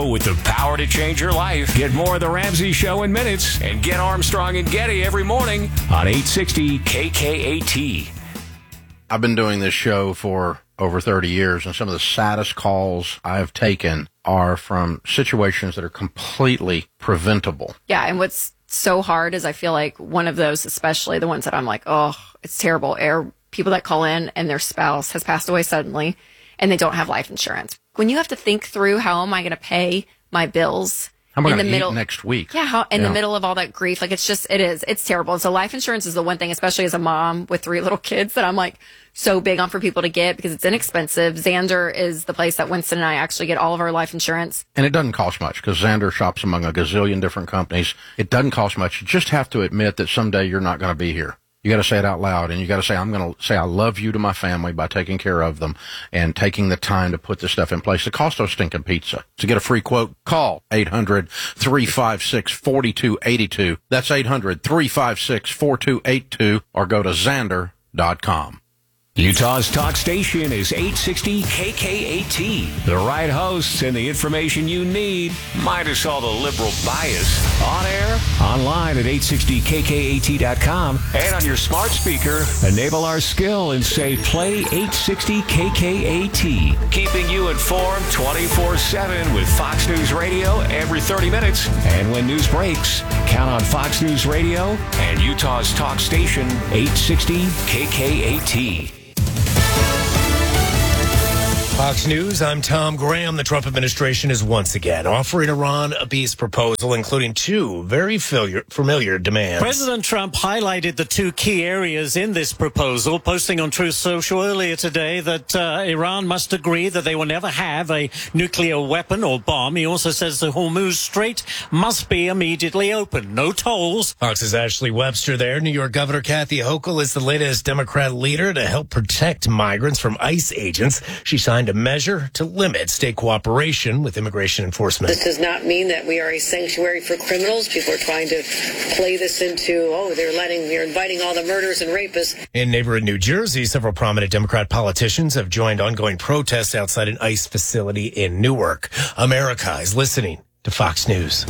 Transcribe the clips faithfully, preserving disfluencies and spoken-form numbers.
With the power to change your life. Get more of The Ramsey Show in minutes and get Armstrong and Getty every morning on eight sixty K K A T. I've been doing this show for over thirty years, and some of the saddest calls I've taken are from situations that are completely preventable. Yeah, and what's so hard is I feel like one of those, especially the ones that I'm like, oh, it's terrible, are people that call in and their spouse has passed away suddenly and they don't have life insurance. When you have to think through how am I going to pay my bills How am I in the going to middle eat next week? Yeah, how, in Yeah. the middle of all that grief, like it's just, it is, it's terrible. And so life insurance is the one thing, especially as a mom with three little kids, that I'm like so big on for people to get because it's inexpensive. Xander is the place that Winston and I actually get all of our life insurance. And it doesn't cost much because Xander shops among a gazillion different companies. It doesn't cost much. You just have to admit that someday you're not going to be here. You got to say it out loud, and you got to say, I'm going to say I love you to my family by taking care of them and taking the time to put this stuff in place. It costs no stinking pizza. To get a free quote, call eight hundred, three five six, four two eight two. That's eight hundred, three five six, four two eight two, or go to Xander dot com. Utah's talk station is eight sixty K K A T. The right hosts and the information you need, minus all the liberal bias. On air, online at eight sixty K K A T dot com, and on your smart speaker, enable our skill and say play eight sixty K K A T. Keeping you informed twenty-four seven with Fox News Radio every thirty minutes. And when news breaks, count on Fox News Radio and Utah's talk station, eight sixty K K A T. Fox News, I'm Tom Graham. The Trump administration is once again offering Iran a peace proposal, including two very familiar, familiar demands. President Trump highlighted the two key areas in this proposal, posting on Truth Social earlier today that uh, Iran must agree that they will never have a nuclear weapon or bomb. He also says the Hormuz Strait must be immediately open. No tolls. Fox's Ashley Webster there. New York Governor Kathy Hochul is the latest Democrat leader to help protect migrants from ICE agents. She signed a measure to limit state cooperation with immigration enforcement. This does not mean that we are a sanctuary for criminals. People are trying to play this into, oh, they're letting, they're inviting all the murderers and rapists. In neighborhood New Jersey, several prominent Democrat politicians have joined ongoing protests outside an ICE facility in Newark. America is listening to Fox News.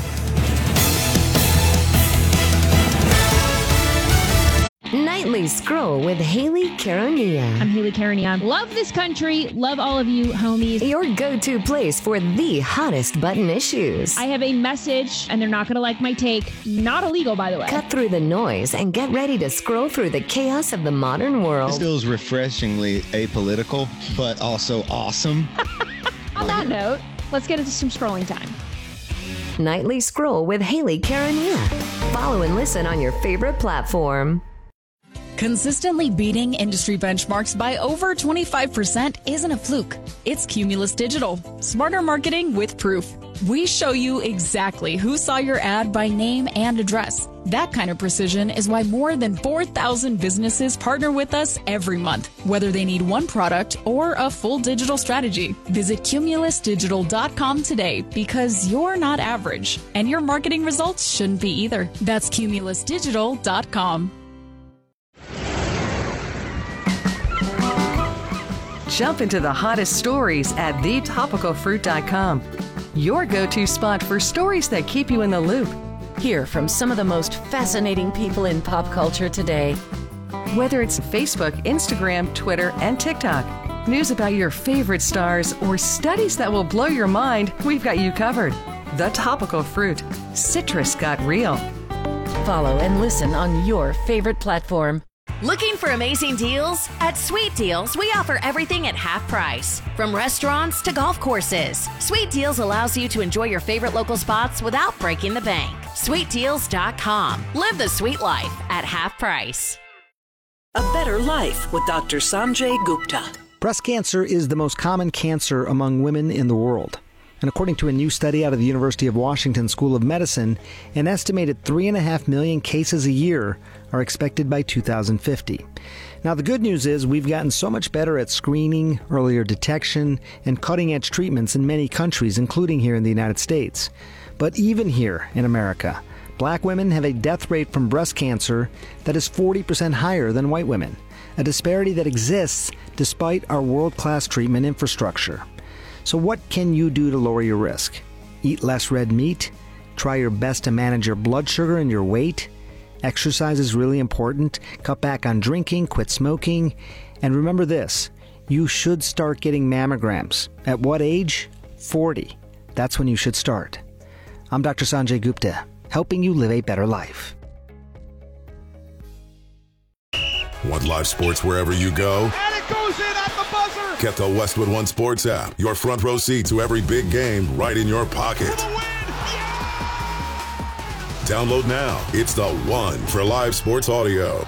Nightly Scroll with Haley Caronia. I'm Haley Caronia. Love this country. Love all of you, homies. Your go-to place for the hottest button issues. I have a message, and they're not going to like my take. Not illegal, by the way. Cut through the noise and get ready to scroll through the chaos of the modern world. This feels refreshingly apolitical, but also awesome. On that note, let's get into some scrolling time. Nightly Scroll with Haley Caronia. Follow and listen on your favorite platform. Consistently beating industry benchmarks by over twenty-five percent isn't a fluke. It's Cumulus Digital. Smarter marketing with proof. We show you exactly who saw your ad by name and address. That kind of precision is why more than four thousand businesses partner with us every month, whether they need one product or a full digital strategy. Visit Cumulus Digital dot com today because you're not average, and your marketing results shouldn't be either. That's Cumulus Digital dot com. Jump into the hottest stories at the topical fruit dot com. Your go-to spot for stories that keep you in the loop. Hear from some of the most fascinating people in pop culture today. Whether it's Facebook, Instagram, Twitter, and TikTok, news about your favorite stars, or studies that will blow your mind, we've got you covered. The Topical Fruit. Citrus got real. Follow and listen on your favorite platform. Looking for amazing deals? At Sweet Deals, we offer everything at half price. From restaurants to golf courses, Sweet Deals allows you to enjoy your favorite local spots without breaking the bank. Sweet Deals dot com. Live the sweet life at half price. A Better Life with Doctor Sanjay Gupta. Breast cancer is the most common cancer among women in the world. And according to a new study out of the University of Washington School of Medicine, an estimated three and a half million cases a year are expected by two thousand fifty. Now, the good news is we've gotten so much better at screening, earlier detection, and cutting-edge treatments in many countries, including here in the United States. But even here in America, black women have a death rate from breast cancer that is forty percent higher than white women, a disparity that exists despite our world-class treatment infrastructure. So what can you do to lower your risk? Eat less red meat. Try your best to manage your blood sugar and your weight. Exercise is really important. Cut back on drinking, quit smoking. And remember this, you should start getting mammograms. At what age? forty. That's when you should start. I'm Doctor Sanjay Gupta, helping you live a better life. Want live sports wherever you go? And it goes in at the buzzer! Get the Westwood One Sports app. Your front row seat to every big game right in your pocket. Download now. It's the one for live sports audio.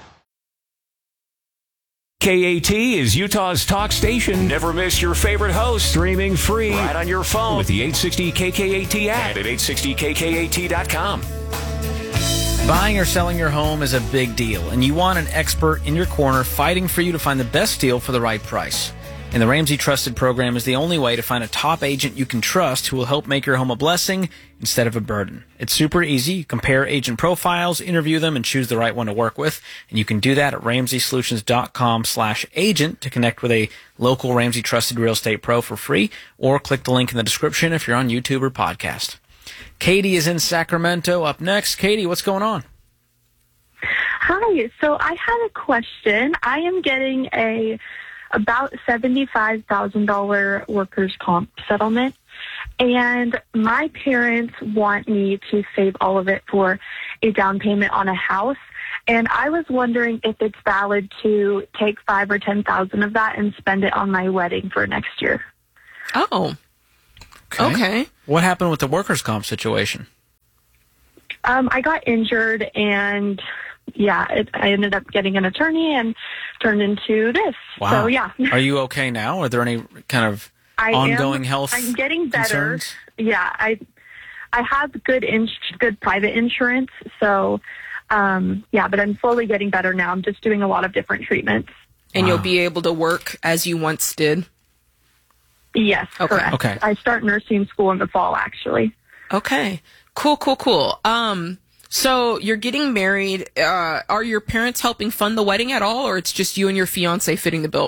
K A T is Utah's talk station. Never miss your favorite host. Streaming free right on your phone with the eight sixty K K A T app and at eight sixty K K A T dot com. Buying or selling your home is a big deal, and you want an expert in your corner fighting for you to find the best deal for the right price. And the Ramsey Trusted program is the only way to find a top agent you can trust who will help make your home a blessing instead of a burden. It's super easy. You compare agent profiles, interview them, and choose the right one to work with. And you can do that at ramsey solutions dot com slash agent to connect with a local Ramsey Trusted Real Estate Pro for free, or click the link in the description if you're on YouTube or podcast. Katie is in Sacramento up next. Katie, what's going on? Hi. So I had a question. I am getting a about seventy-five thousand dollars workers' comp settlement, and my parents want me to save all of it for a down payment on a house. And I was wondering if it's valid to take five or ten thousand of that and spend it on my wedding for next year. Oh. Okay. Okay. What happened with the workers' comp situation? Um, I got injured, and yeah, it, I ended up getting an attorney and turned into this. Wow. So yeah. Are you okay now? Are there any kind of I ongoing am, health I'm getting better. concerns? Yeah, I I have good ins- good private insurance, so um, yeah, but I'm slowly getting better now. I'm just doing a lot of different treatments. And wow. You'll be able to work as you once did? Yes, okay. correct. Okay. I start nursing school in the fall, actually. Okay. Cool, cool, cool. Um, so you're getting married. Uh, are your parents helping fund the wedding at all, or it's just you and your fiance fitting the bill?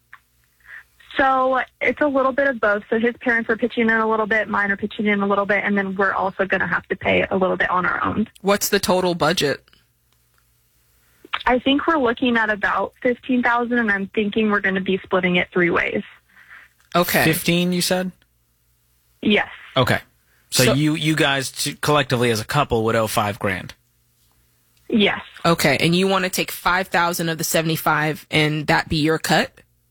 So it's a little bit of both. So his parents are pitching in a little bit, mine are pitching in a little bit, and then we're also going to have to pay a little bit on our own. What's the total budget? I think we're looking at about fifteen thousand dollars, and I'm thinking we're going to be splitting it three ways. Okay. fifteen, you said? Yes. Okay. So, So- you you guys t- collectively as a couple would owe five grand. Yes. Okay, and you want to take five thousand of the seventy-five, and that be your cut?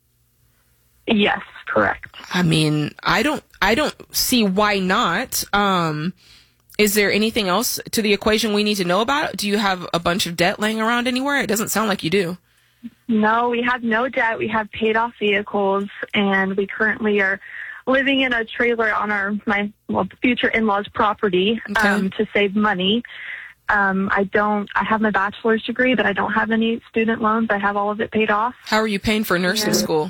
Yes, correct. I mean, I don't, I don't see why not. Um, is there anything else to the equation we need to know about? Do you have a bunch of debt laying around anywhere? It doesn't sound like you do. No, we have no debt. We have paid off vehicles, and we currently are living in a trailer on our my well, future in-laws' property Okay. um, to save money. Um, I don't. I have my bachelor's degree, but I don't have any student loans. I have all of it paid off. How are you paying for nursing Yeah. school?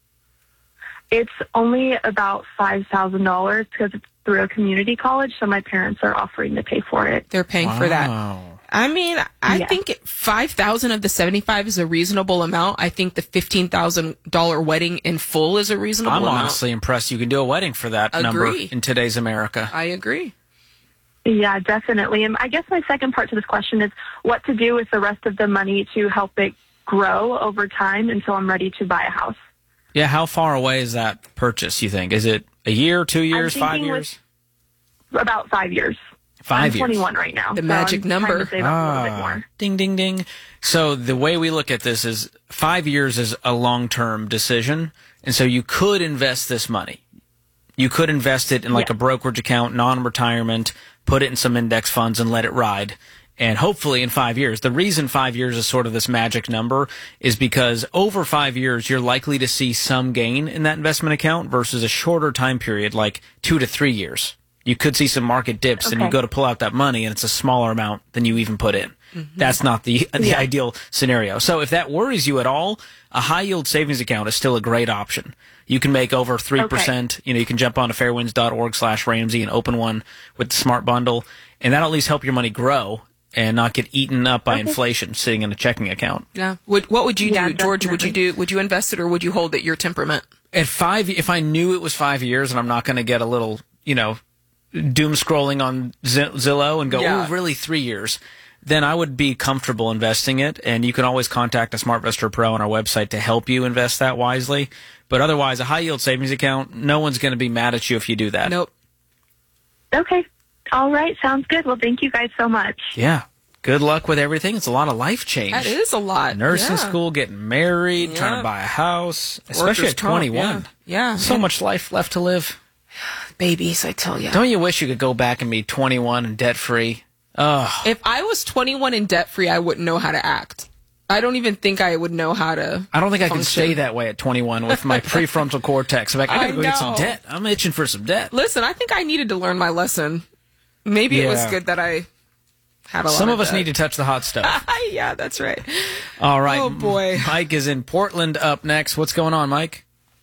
It's only about five thousand dollars because it's through a community college, so my parents are offering to pay for it. They're paying for that. I mean, I Yeah. think five thousand of the seventy-five is a reasonable amount. I think the fifteen thousand dollar wedding in full is a reasonable I'm amount. honestly impressed you can do a wedding for that number Agree. in today's America. I agree. Yeah, definitely. And I guess my second part to this question is what to do with the rest of the money to help it grow over time until I'm ready to buy a house. Yeah, how far away is that purchase, you think? Is it a year, two years, I'm five thinking years? with About five years. Five I'm years. twenty-one right now. The so magic I'm trying number. to save up a little bit Ah, more. ding, ding, ding. So the way we look at this is five years is a long-term decision, and so you could invest this money. You could invest it in like Yeah. a brokerage account, non-retirement, put it in some index funds and let it ride. And hopefully in five years, the reason five years is sort of this magic number is because over five years, you're likely to see some gain in that investment account versus a shorter time period, like two to three years. You could see some market dips and you Okay. go to pull out that money and it's a smaller amount than you even put in. That's not the, the Yeah. ideal scenario. So if that worries you at all, a high yield savings account is still a great option. You can make over three percent. You know, you can jump on to fairwinds.org slash Ramsey and open one with the Smart Bundle, and that'll at least help your money grow and not get eaten up by Okay. inflation sitting in a checking account. Yeah. Would, what would you Yeah, do, George? Would you do? Would you invest it, or would you hold it your temperament? At five, if I knew it was five years and I'm not going to get a little, you know, doom scrolling on Z- Zillow and go, Yeah. oh, really, three years, then I would be comfortable investing it. And you can always contact a SmartVestor Pro on our website to help you invest that wisely. But otherwise, a high-yield savings account, no one's going to be mad at you if you do that. Nope. Okay. All right. Sounds good. Well, thank you guys so much. Yeah. Good luck with everything. It's a lot of life change. That is a lot. Nursing Yeah. school, getting married, Yeah. trying to buy a house, especially Workers' at twenty-one. comp, Yeah. yeah. So much life left to live. Babies, I tell you. Don't you wish you could go back and be twenty-one and debt-free? Ugh. If I was twenty-one and debt-free, I wouldn't know how to act. I don't even think I would know how to I don't think I can function. stay that way at twenty-one with my prefrontal cortex. I'm like, I gotta I go get some know. debt. I'm itching for some debt. Listen, I think I needed to learn my lesson. Maybe it was Yeah. good that I had a lot Some of of us debt. need to touch the hot stuff. Yeah, that's right. All right. Oh, boy. Mike is in Portland up next. What's going on, Mike?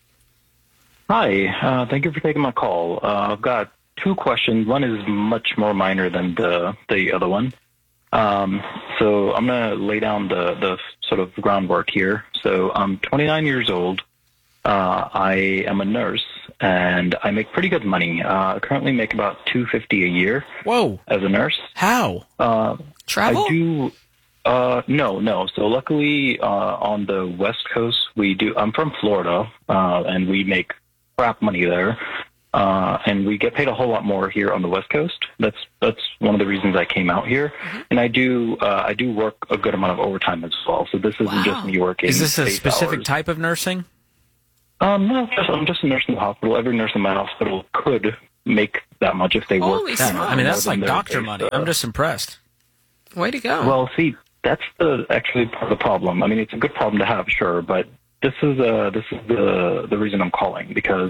Hi, uh, thank you for taking my call. Uh, I've got two questions. One is much more minor than the the other one. Um, so I'm going to lay down the, the sort of groundwork here. So I'm twenty-nine years old. Uh, I am a nurse, and I make pretty good money. Uh, I currently make about two hundred fifty dollars a year. Whoa. As a nurse. How? Uh, Travel? I do. Uh, no, no. So luckily, uh, on the West Coast, we do. I'm from Florida, uh, and we make crap money there, uh, and we get paid a whole lot more here on the West Coast. That's that's one of the reasons I came out here, Mm-hmm. and I do uh, I do work a good amount of overtime as well. So this isn't Wow. just me working. Is this a eight specific hours. type of nursing? Um, no, just, I'm just a nurse in the hospital. Every nurse in my hospital could make that much if they Holy work. smokes. uh, I mean, that's more like than their doctor base, money. uh, I'm just impressed. Way to go. Well, see, that's the actually part of the problem. I mean, it's a good problem to have, sure, but this is uh this is the the reason I'm calling, because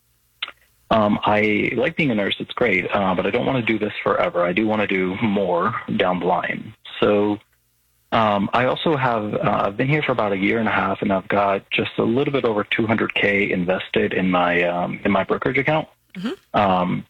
um, I like being a nurse. It's great, uh, but I don't want to do this forever. I do want to do more down the line. So um, I also have uh, I've been here for about a year and a half, and I've got just a little bit over two hundred K invested in my um, in my brokerage account, um,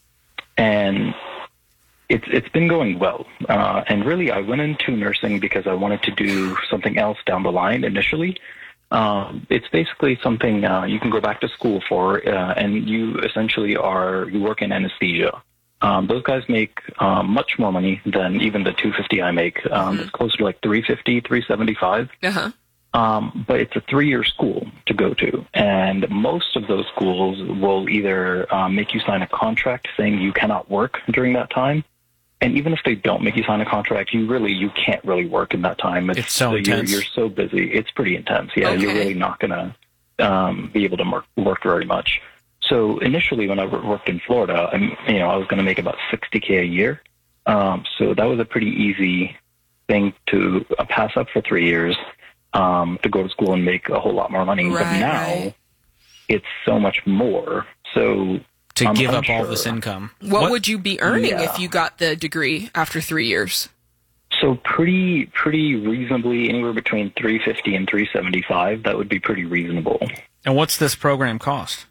and It's it's been going well, uh, and really I went into nursing because I wanted to do something else down the line initially. Um, it's basically something uh, you can go back to school for, uh, and you essentially are you work in anesthesia. Um, those guys make um, much more money than even the two hundred fifty I make. Um, Mm-hmm. It's closer to like three hundred fifty, three hundred seventy-five. Uh-huh. Um, but it's a three-year school to go to, and most of those schools will either um, make you sign a contract saying you cannot work during that time. And even if they don't make you sign a contract, you really you can't really work in that time. It's so you're, intense. You're so busy. It's pretty intense. Yeah, Okay. you're really not going to um, be able to work, work very much. So initially, when I wor- worked in Florida, I'm, you know, I was going to make about sixty K a year. Um, so that was a pretty easy thing to uh, pass up for three years um, to go to school and make a whole lot more money. But Right, now right. it's so much more. So To I'm give up all unsure. this income. What, would you be earning Yeah. if you got the degree after three years? So pretty, pretty reasonably, anywhere between three fifty and three seventy-five. That would be pretty reasonable. And what's this program cost?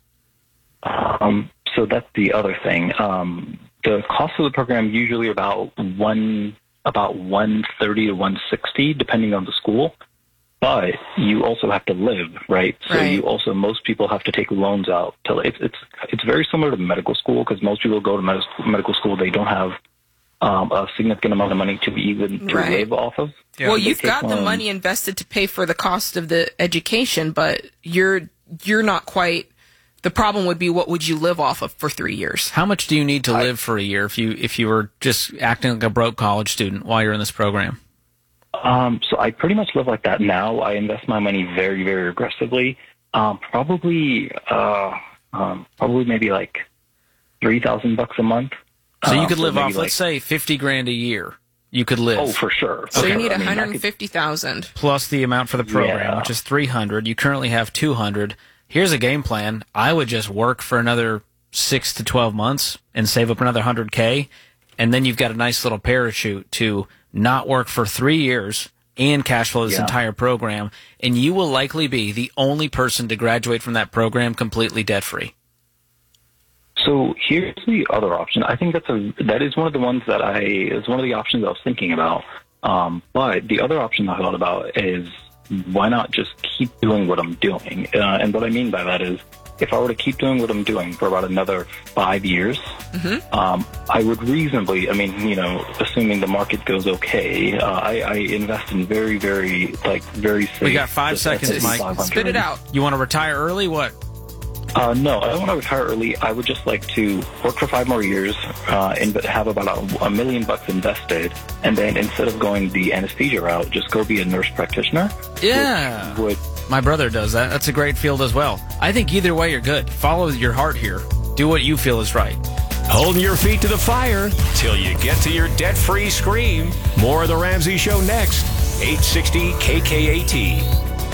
Um, so that's the other thing. Um, the cost of the program usually about one, about one thirty to one sixty, depending on the school. But you also have to live, right? So Right. you also most people have to take loans out. To, it's it's it's very similar to medical school, because most people go to med- medical school, they don't have um, a significant amount of money to even to Right. live off of. Well, They you've take got the loans. money invested to pay for the cost of the education, but you're you're not quite. The problem would be, what would you live off of for three years? How much do you need to live for a year if you if you were just acting like a broke college student while you're in this program? Um, so I pretty much live like that now. I invest my money very, very aggressively. Um, probably, uh, um, probably maybe like three thousand bucks a month. So you Uh, could live maybe off, like- let's say, fifty grand a year. You could live. Oh, for sure. So Okay. you need I mean, one I hundred could- fifty thousand. Plus the amount for the program, Yeah. which is three hundred. You currently have two hundred. Here's a game plan. I would just work for another six to twelve months and save up another one hundred K. And then you've got a nice little parachute to not work for three years and cash flow this Yeah. entire program. And you will likely be the only person to graduate from that program completely debt free. So here's the other option. I think that's a that is one of the ones that I is one of the options I was thinking about. Um, but the other option I thought about is, why not just keep doing what I'm doing? Uh, and what I mean by that is, if I were to keep doing what I'm doing for about another five years, mm-hmm. um, I would reasonably, I mean, you know, assuming the market goes okay, uh, I, I invest in very, very, like, very safe. We got five seconds, Mike. Spit it out. You want to retire early? What? Uh, no, I don't want to retire early. I would just like to work for five more years uh, and have about a, a million bucks invested, and then instead of going the anesthesia route, just go be a nurse practitioner. Yeah. Would My brother does that. That's a great field as well. I think either way you're good. Follow your heart here. Do what you feel is right. Holding your feet to the fire till you get to your debt-free scream. More of The Ramsey Show next. eight sixty K K A T.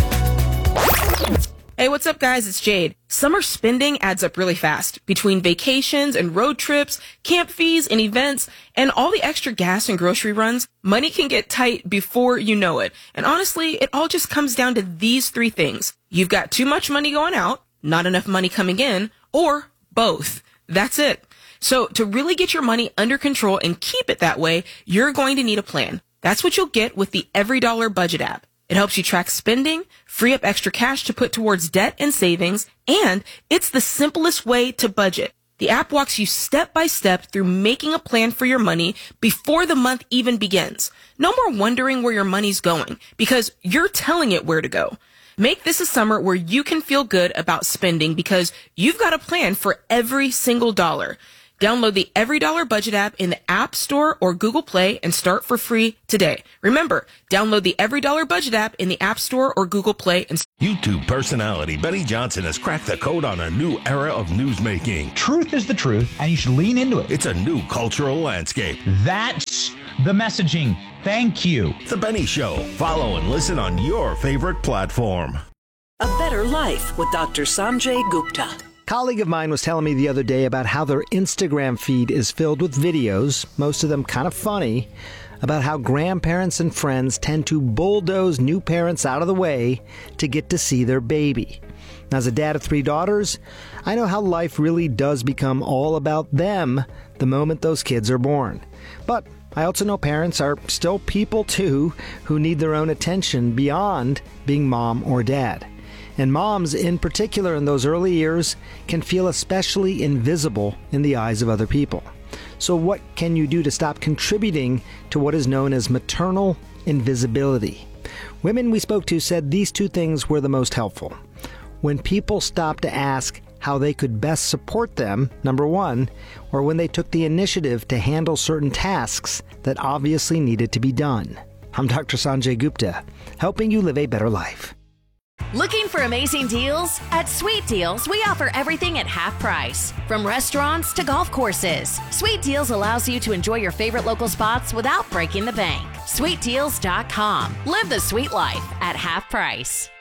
Hey, what's up, guys? It's Jade. Summer spending adds up really fast. Between vacations and road trips, camp fees and events, and all the extra gas and grocery runs, money can get tight before you know it. And honestly, it all just comes down to these three things. You've got too much money going out, not enough money coming in, or both. That's it. So to really get your money under control and keep it that way, you're going to need a plan. That's what you'll get with the Every Dollar Budget app. It helps you track spending, free up extra cash to put towards debt and savings, and it's the simplest way to budget. The app walks you step by step through making a plan for your money before the month even begins. No more wondering where your money's going, because you're telling it where to go. Make this a summer where you can feel good about spending because you've got a plan for every single dollar. Download the Every Dollar Budget app in the App Store or Google Play and start for free today. Remember, download the Every Dollar Budget app in the App Store or Google Play and YouTube personality Benny Johnson has cracked the code on a new era of newsmaking. Truth is the truth, and you should lean into it. It's a new cultural landscape. That's the messaging. Thank you. The Benny Show. Follow and listen on your favorite platform. A Better Life with Doctor Sanjay Gupta. A colleague of mine was telling me the other day about how their Instagram feed is filled with videos, most of them kind of funny, about how grandparents and friends tend to bulldoze new parents out of the way to get to see their baby. Now, as a dad of three daughters, I know how life really does become all about them the moment those kids are born. But I also know parents are still people too who need their own attention beyond being mom or dad. And moms, in particular in those early years, can feel especially invisible in the eyes of other people. So what can you do to stop contributing to what is known as maternal invisibility? Women we spoke to said these two things were the most helpful. When people stopped to ask how they could best support them, number one, or when they took the initiative to handle certain tasks that obviously needed to be done. I'm Doctor Sanjay Gupta, helping you live a better life. Looking for amazing deals? At Sweet Deals, we offer everything at half price. From restaurants to golf courses, Sweet Deals allows you to enjoy your favorite local spots without breaking the bank. sweet deals dot com. Live the sweet life at half price.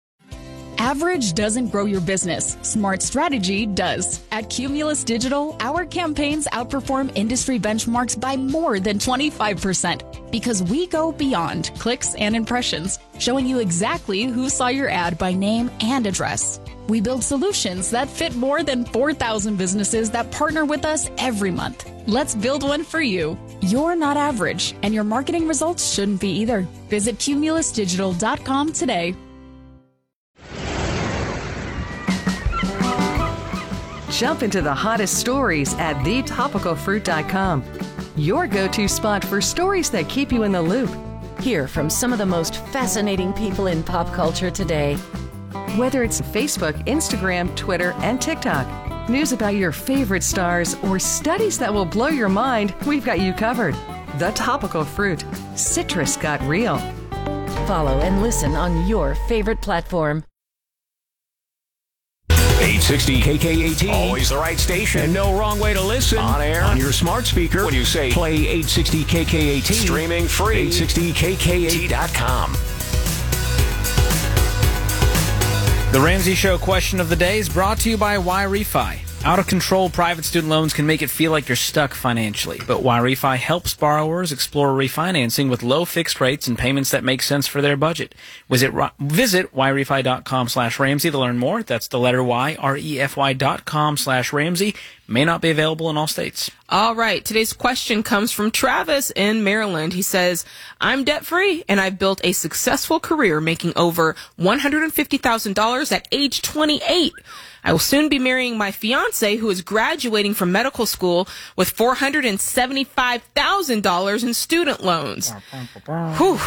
Average doesn't grow your business. Smart strategy does. At Cumulus Digital, our campaigns outperform industry benchmarks by more than twenty-five percent because we go beyond clicks and impressions, showing you exactly who saw your ad by name and address. We build solutions that fit more than four thousand businesses that partner with us every month. Let's build one for you. You're not average, and your marketing results shouldn't be either. Visit cumulus digital dot com today. Jump into the hottest stories at the topical fruit dot com. Your go-to spot for stories that keep you in the loop. Hear from some of the most fascinating people in pop culture today. Whether it's Facebook, Instagram, Twitter, and TikTok, news about your favorite stars, or studies that will blow your mind, we've got you covered. The Topical Fruit. Citrus got real. Follow and listen on your favorite platform. eight sixty K K A T. Always the right station. And no wrong way to listen. On air. On your smart speaker. When you say play eight sixty K K A T. Streaming free. eight sixty K K A T dot com. The Ramsey Show question of the day is brought to you by Y-Refi. Out-of-control private student loans can make it feel like you're stuck financially, but Y-Refi helps borrowers explore refinancing with low fixed rates and payments that make sense for their budget. Visit, visit Y-Refi dot com slash Ramsey to learn more. That's the letter Y, R E F Y dot com slash Ramsey. may not be available in all states. All right. Today's question comes from Travis in Maryland. He says, I'm debt-free and I've built a successful career making over one hundred fifty thousand dollars at age twenty-eight. I will soon be marrying my fiance, who is graduating from medical school with four hundred seventy-five thousand dollars in student loans. Whew.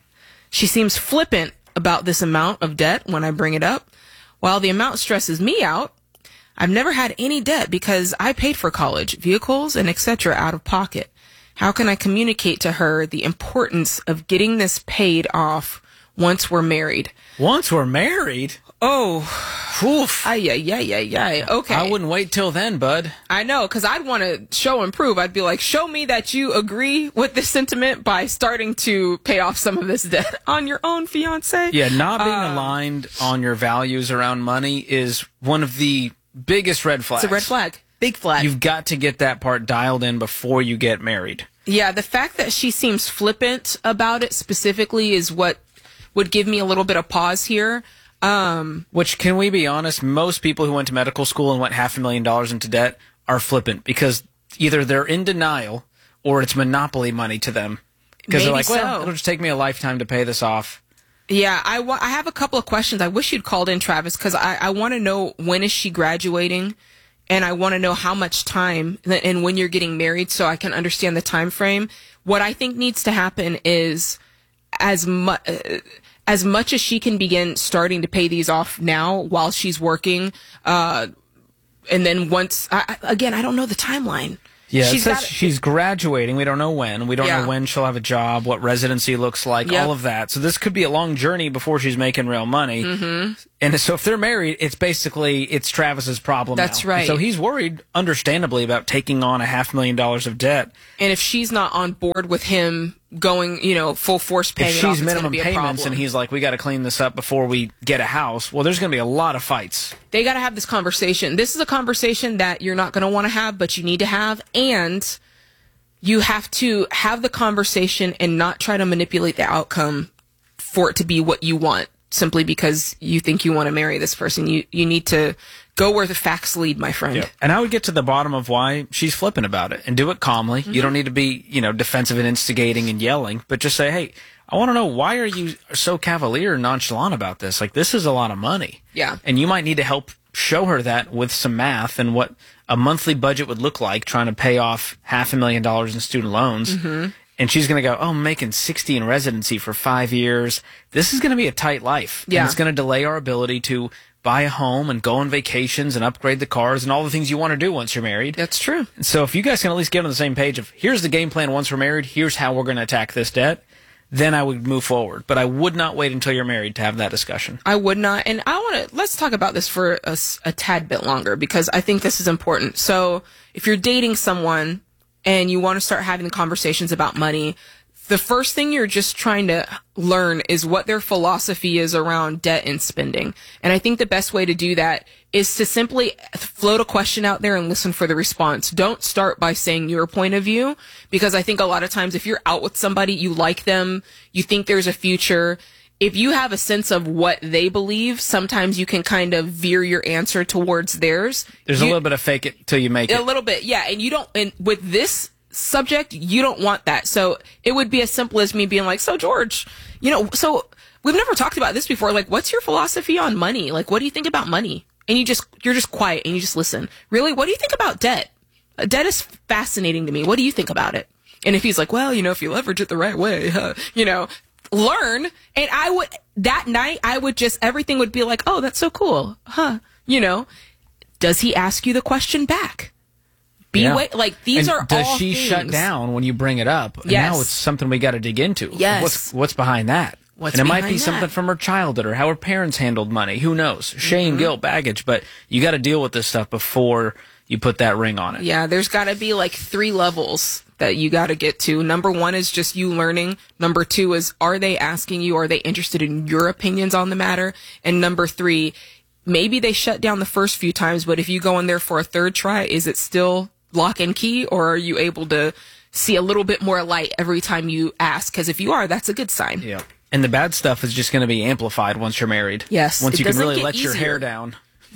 She seems flippant about this amount of debt when I bring it up. While the amount stresses me out, I've never had any debt because I paid for college, vehicles, and et cetera out of pocket. How can I communicate to her the importance of getting this paid off once we're married? Once we're married? Oh. Oof. Ay, ay, ay, ay, ay. Okay. I wouldn't wait till then, bud. I know, because I'd want to show and prove. I'd be like, show me that you agree with this sentiment by starting to pay off some of this debt on your own fiance. Yeah, not being Um, aligned on your values around money is one of the biggest red flags. It's a red flag. Big flag. You've got to get that part dialed in before you get married. Yeah, the fact that she seems flippant about it specifically is what would give me a little bit of pause here. Um, Which, can we be honest, most people who went to medical school and went half a million dollars into debt are flippant because either they're in denial or it's monopoly money to them. Because they're like, well, so. it'll just take me a lifetime to pay this off. Yeah, I, wa- I have a couple of questions. I wish you'd called in, Travis, because I, I want to know when is she graduating, and I want to know how much time th- and when you're getting married so I can understand the time frame. What I think needs to happen is as much uh, as much as she can begin starting to pay these off now while she's working, uh, and then once I, I- again, I don't know the timeline. Yeah, it She's says got- she's graduating. We don't know when. We don't Yeah. know when she'll have a job, what residency looks like, Yep. all of that. So this could be a long journey before she's making real money. Mm-hmm. And so if they're married, it's basically, it's Travis's problem That's now. right. So he's worried, understandably, about taking on a half million dollars of debt. And if she's not on board with him going, you know, full force paying If it off, she's it's minimum gonna be a payments problem. and he's like, we got to clean this up before we get a house, well, there's going to be a lot of fights. They got to have this conversation. This is a conversation that you're not going to want to have, but you need to have. And you have to have the conversation and not try to manipulate the outcome for it to be what you want simply because you think you want to marry this person. You, you need to go where the facts lead, my friend. Yeah. And I would get to the bottom of why she's flipping about it and do it calmly. Mm-hmm. You don't need to be, you know, defensive and instigating and yelling, but just say, hey, I want to know, why are you so cavalier and nonchalant about this? Like, this is a lot of money. Yeah. And you might need to help show her that with some math and what a monthly budget would look like trying to pay off half a million dollars in student loans. Mm-hmm. And she's going to go, oh, I'm making sixty in residency for five years. This is going to be a tight life. Yeah. And it's going to delay our ability to buy a home and go on vacations and upgrade the cars and all the things you want to do once you're married. That's true. And so if you guys can at least get on the same page of, here's the game plan once we're married, here's how we're going to attack this debt, then I would move forward. But I would not wait until you're married to have that discussion. I would not. And I want to, let's talk about this for a, s- a tad bit longer because I think this is important. So if you're dating someone and you want to start having conversations about money, the first thing you're just trying to learn is what their philosophy is around debt and spending. And I think the best way to do that is to simply float a question out there and listen for the response. Don't start by saying your point of view, because I think a lot of times if you're out with somebody, you like them, you think there's a future, if you have a sense of what they believe, sometimes you can kind of veer your answer towards theirs. There's You- a little bit of fake it till you make it. a little bit, yeah. And you don't, and with this subject, you don't want that. So it would be as simple as me being like, so George, you know, so we've never talked about this before. Like, what's your philosophy on money? Like, what do you think about money? And you just, you're just quiet and you just listen. Really? What do you think about debt? Uh, debt is fascinating to me. What do you think about it? And if he's like, well, you know, if you leverage it the right way, uh, you know, learn. And I would, that night, I would just, everything would be like, oh, that's so cool. Huh. You know, does he ask you the question back? Be Yeah. wait, like these And are does all she things. shut down when you bring it up? And Yes. now it's something we got to dig into. Yes. What's what's behind that? What's and it might behind be that? something from her childhood or how her parents handled money. Who knows? Shame, Mhm. guilt, baggage. But you got to deal with this stuff before you put that ring on it. Yeah, there's got to be like three levels that you got to get to. Number one is just you learning. Number two is, are they asking you? Are they interested in your opinions on the matter? And number three, maybe they shut down the first few times, but if you go in there for a third try, is it still lock and key, or are you able to see a little bit more light every time you ask? Because if you are, that's a good sign. Yeah. And the bad stuff is just going to be amplified once you're married. Yes, Once it you can doesn't really get let your easier. hair down.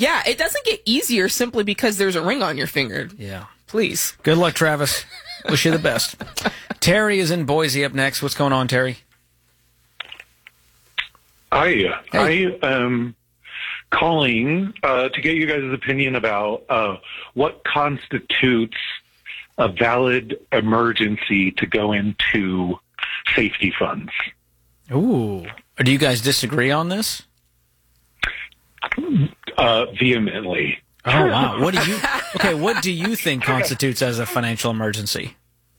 Yeah, it doesn't get easier simply because there's a ring on your finger. Yeah. Please. Good luck, Travis. Wish you the best. Terry is in Boise up next. What's going on, Terry? Hi. Hey. I am calling uh, to get you guys' opinion about uh, what constitutes a valid emergency to go into safety funds. Ooh. Do you guys disagree on this? Uh, vehemently. Oh, wow. What do you, okay, what do you think constitutes as a financial emergency?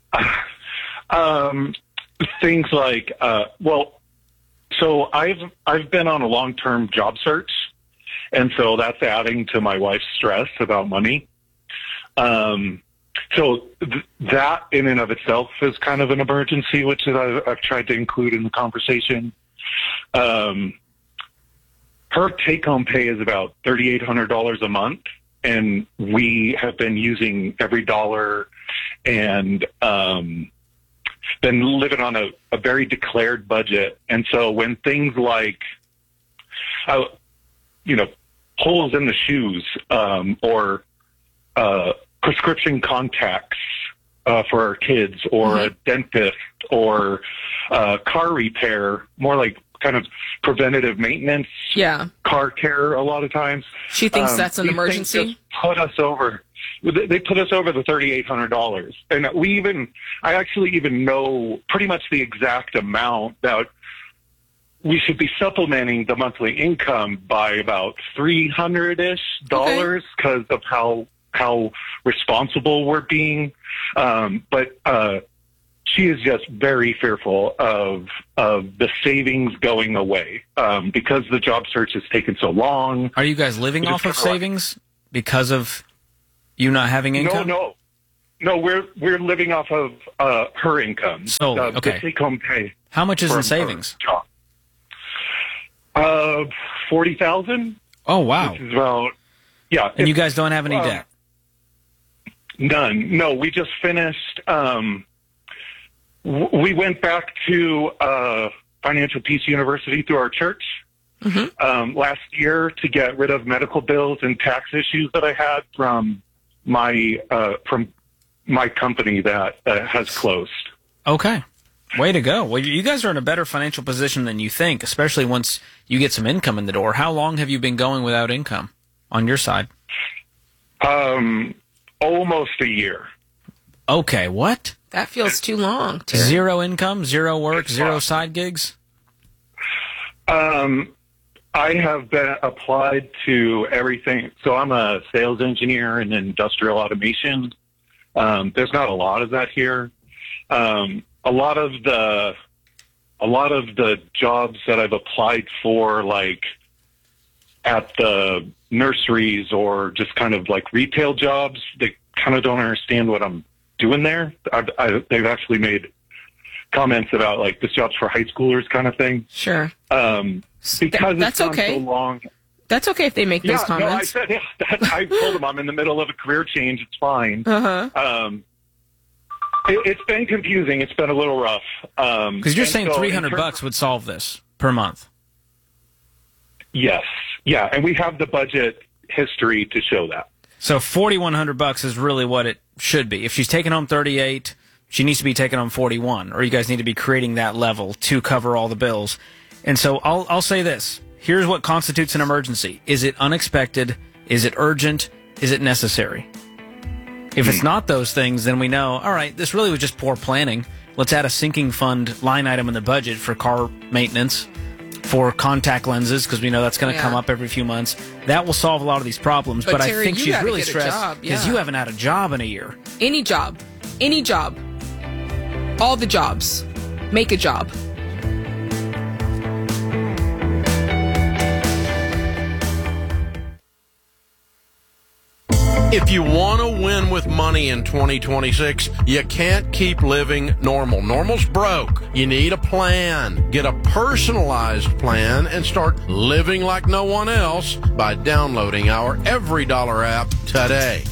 Um, things like, uh, well, so I've, I've been on a long-term job search, and so that's adding to my wife's stress about money. Um, so th- that in and of itself is kind of an emergency, which is I've, I've tried to include in the conversation. Um, her take-home pay is about three thousand eight hundred dollars a month, and we have been using every dollar and um, been living on a, a very declared budget. And so when things like, uh, you know, holes in the shoes um, or uh, prescription contacts uh, for our kids, or mm-hmm. a dentist, or uh, car repair, more like kind of preventative maintenance, yeah, car care a lot of times. She thinks um, that's an these emergency? things just put us over. They put us over the three thousand eight hundred dollars. And we even, I actually even know pretty much the exact amount that we should be supplementing the monthly income by about three hundred-ish dollars because okay. of how, how responsible we're being. Um, but, uh, she is just very fearful of of the savings going away um, because the job search has taken so long. Are you guys living off of savings because of you not having income? No, no, no. We're we're living off of uh, her income. So uh, okay, the take home pay. How much is in savings? Uh, forty thousand. Oh wow! Which is about yeah. And you guys don't have any uh, debt? None. No, we just finished. Um, We went back to uh, Financial Peace University through our church mm-hmm. um, last year to get rid of medical bills and tax issues that I had from my uh, from my company that uh, has closed. Okay, way to go! Well, you guys are in a better financial position than you think, especially once you get some income in the door. How long have you been going without income on your side? Um, almost a year. Okay, what? That feels too long. Terry. Zero income, zero work, zero side gigs? Um, I have been applied to everything. So I'm a sales engineer in industrial automation. Um, there's not a lot of that here. Um, a lot of the, a lot of the jobs that I've applied for, like at the nurseries or just kind of like retail jobs, they kind of don't understand what I'm doing there. I, I, they've actually made comments about like this job's for high schoolers kind of thing. Sure. Um, because that's it's okay. so long. That's okay if they make yeah, those comments. No, I said, yeah, that, I told them I'm in the middle of a career change. It's fine. Uh-huh. Um, it, it's been confusing. It's been a little rough. Um, because you're saying so three hundred bucks would solve this per month. Yes. Yeah. And we have the budget history to show that. So forty-one hundred bucks is really what it should be. If she's taking home thirty-eight, she needs to be taking home forty-one, or you guys need to be creating that level to cover all the bills. And so I'll I'll say this. Here's what constitutes an emergency. Is it unexpected? Is it urgent? Is it necessary? If it's not those things, then we know, all right, this really was just poor planning. Let's add a sinking fund line item in the budget for car maintenance, for contact lenses, because we know that's going to yeah. come up every few months. That will solve a lot of these problems. But, but Terry, I think she's really stressed because yeah. you haven't had a job in a year. Any job. Any job. All the jobs. Make a job. If you want to win with money in twenty twenty-six, you can't keep living normal. Normal's broke. You need a plan. Get a personalized plan and start living like no one else by downloading our Every Dollar app today.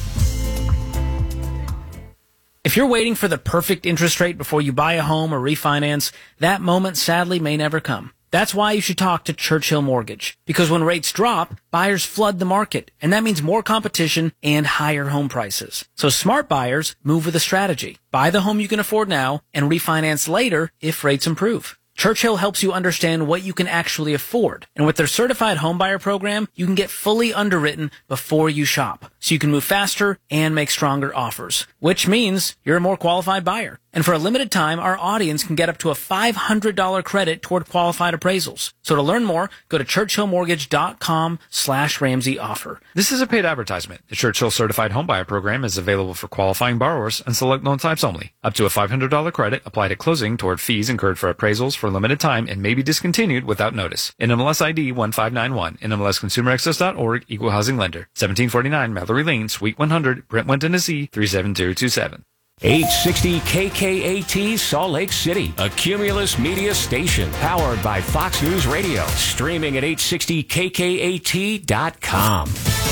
If you're waiting for the perfect interest rate before you buy a home or refinance, that moment sadly may never come. That's why you should talk to Churchill Mortgage. Because when rates drop, buyers flood the market, and that means more competition and higher home prices. So smart buyers move with a strategy. Buy the home you can afford now and refinance later if rates improve. Churchill helps you understand what you can actually afford. And with their certified homebuyer program, you can get fully underwritten before you shop. So you can move faster and make stronger offers, which means you're a more qualified buyer. And for a limited time, our audience can get up to a five hundred dollars credit toward qualified appraisals. So to learn more, go to churchillmortgage.com slash Ramsey offer. This is a paid advertisement. The Churchill Certified Homebuyer Program is available for qualifying borrowers and select loan types only. Up to a five hundred dollars credit applied at closing toward fees incurred for appraisals for a limited time and may be discontinued without notice. N M L S I D one five nine one. N M L S Consumer Access dot org. Equal Housing Lender. seventeen forty-nine Mallory Lane, Suite one hundred, Brentwood, Tennessee three seven zero two seven. eight sixty K K A T Salt Lake City, a Cumulus media station powered by Fox News Radio, streaming at eight sixty K K A T dot com.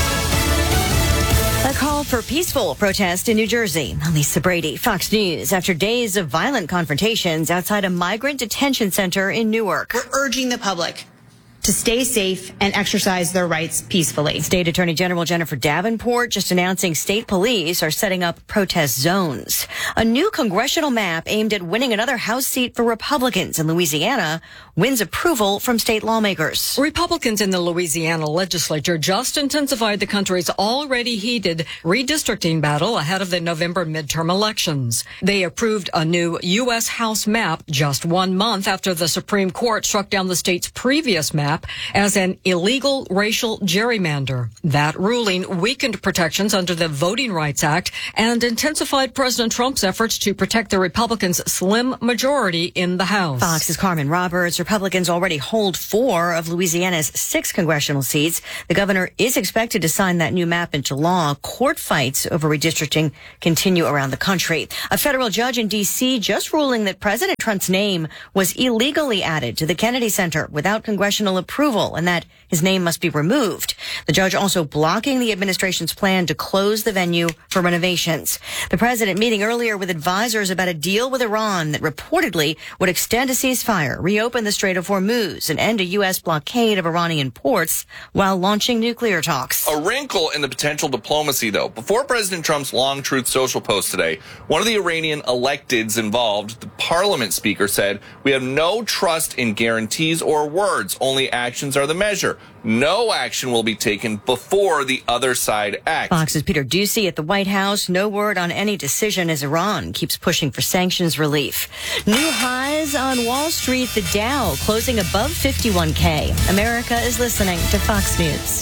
A call for peaceful protest in New Jersey. Lisa Brady, Fox News. After days of violent confrontations outside a migrant detention center in Newark. We're urging the public to stay safe and exercise their rights peacefully. State Attorney General Jennifer Davenport just announcing state police are setting up protest zones. A new congressional map aimed at winning another House seat for Republicans in Louisiana wins approval from state lawmakers. Republicans in the Louisiana legislature just intensified the country's already heated redistricting battle ahead of the November midterm elections. They approved a new U S House map just one month after the Supreme Court struck down the state's previous map as an illegal racial gerrymander. That ruling weakened protections under the Voting Rights Act and intensified President Trump's efforts to protect the Republicans' slim majority in the House. Fox's Carmen Roberts. Republicans already hold four of Louisiana's six congressional seats. The governor is expected to sign that new map into law. Court fights over redistricting continue around the country. A federal judge in D C just ruling that President Trump's name was illegally added to the Kennedy Center without congressional approval and that his name must be removed. The judge also blocking the administration's plan to close the venue for renovations. The president meeting earlier with advisors about a deal with Iran that reportedly would extend a ceasefire, reopen the Strait of Hormuz, and end a U S blockade of Iranian ports while launching nuclear talks. A wrinkle in the potential diplomacy, though. Before President Trump's long Truth Social post today, one of the Iranian electeds involved, the parliament speaker, said, "We have no trust in guarantees or words. Only actions are the measure. No action will be taken before the other side acts." Fox's Peter Doocy at the White House. No word on any decision as Iran keeps pushing for sanctions relief. New highs on Wall Street. The Dow closing above fifty-one K. America is listening to Fox News.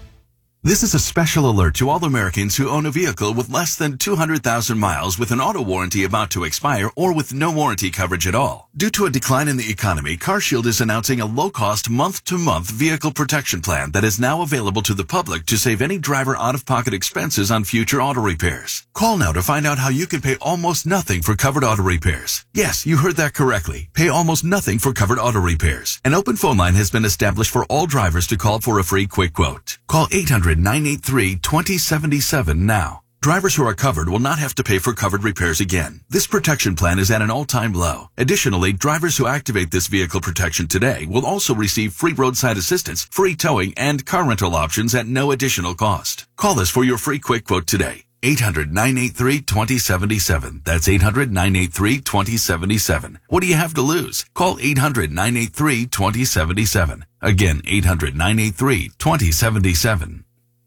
This is a special alert to all Americans who own a vehicle with less than two hundred thousand miles with an auto warranty about to expire or with no warranty coverage at all. Due to a decline in the economy, CarShield is announcing a low-cost month-to-month vehicle protection plan that is now available to the public to save any driver out-of-pocket expenses on future auto repairs. Call now to find out how you can pay almost nothing for covered auto repairs. Yes, you heard that correctly. Pay almost nothing for covered auto repairs. An open phone line has been established for all drivers to call for a free quick quote. Call eight hundred, nine eight three, two zero seven seven now. Drivers who are covered will not have to pay for covered repairs again. This protection plan is at an all-time low. Additionally, drivers who activate this vehicle protection today will also receive free roadside assistance, free towing, and car rental options at no additional cost. Call us for your free quick quote today. eight hundred, nine eight three, two zero seven seven. That's eight hundred, nine eight three, two zero seven seven. What do you have to lose? Call eight hundred, nine eight three, two zero seven seven. Again, eight hundred, nine eight three, two zero seven seven.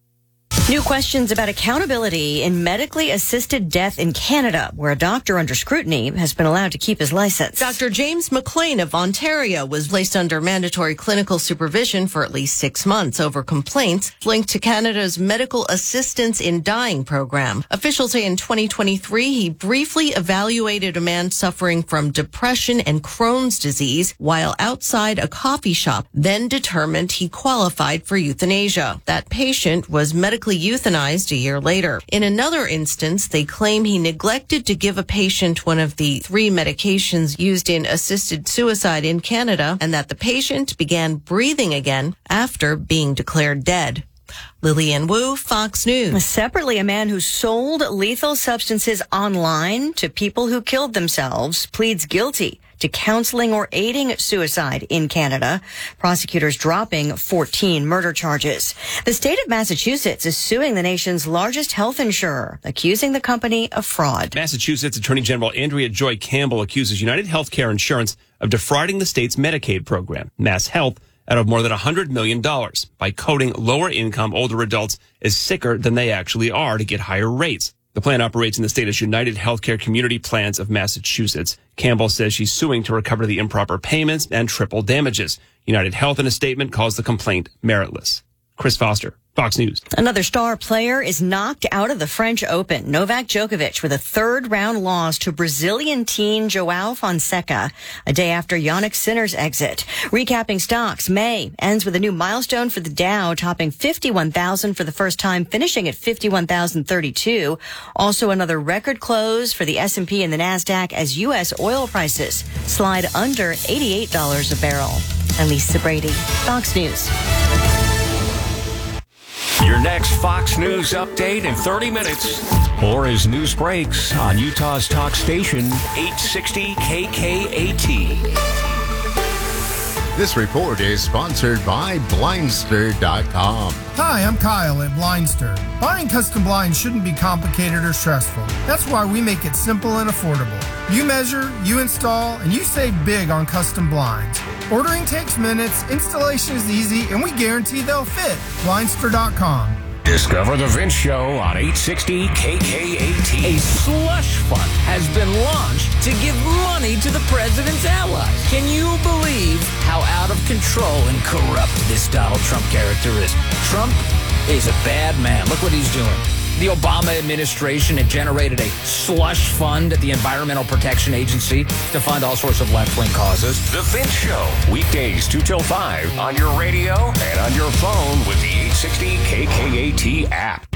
New questions about accountability in medically assisted death in Canada, where a doctor under scrutiny has been allowed to keep his license. Doctor James McLean of Ontario was placed under mandatory clinical supervision for at least six months over complaints linked to Canada's Medical Assistance in Dying program. Officials say in twenty twenty-three, he briefly evaluated a man suffering from depression and Crohn's disease while outside a coffee shop, then determined he qualified for euthanasia. That patient was medically euthanized a year later. In another instance, they claim he neglected to give a patient one of the three medications used in assisted suicide in Canada, and that the patient began breathing again after being declared dead. Lillian Wu, Fox News. Separately, a man who sold lethal substances online to people who killed themselves pleads guilty to counseling or aiding suicide in Canada. Prosecutors dropping fourteen murder charges. The state of Massachusetts is suing the nation's largest health insurer, accusing the company of fraud. Massachusetts Attorney General Andrea Joy Campbell accuses United Healthcare Insurance of defrauding the state's Medicaid program, Mass Health, out of more than one hundred million dollars by coding lower-income older adults as sicker than they actually are to get higher rates. The plan operates in the state as United Healthcare Community Plans of Massachusetts. Campbell says she's suing to recover the improper payments and triple damages. United Health, in a statement, calls the complaint meritless. Chris Foster, Fox News. Another star player is knocked out of the French Open. Novak Djokovic with a third-round loss to Brazilian teen João Fonseca a day after Jannik Sinner's exit. Recapping stocks, May ends with a new milestone for the Dow, topping fifty-one thousand for the first time, finishing at fifty-one thousand thirty-two. Also another record close for the S and P and the NASDAQ as U S oil prices slide under eighty-eight dollars a barrel. I'm Lisa Brady, Fox News. Your next Fox News update in thirty minutes. Or as news breaks on Utah's talk station, eight sixty K K A T. This report is sponsored by Blindster dot com. Hi, I'm Kyle at Blindster. Buying custom blinds shouldn't be complicated or stressful. That's why we make it simple and affordable. You measure, you install, and you save big on custom blinds. Ordering takes minutes, installation is easy, and we guarantee they'll fit. Blindster dot com. Discover the Vince Show on eight sixty K K A T. A slush fund has been launched to give money to the president's allies. Can you believe how out of control and corrupt this Donald Trump character is? Trump is a bad man. Look what he's doing. The Obama administration had generated a slush fund at the Environmental Protection Agency to fund all sorts of left-wing causes. The Vince Show, weekdays two till five on your radio and on your phone with the eight sixty K K A T app.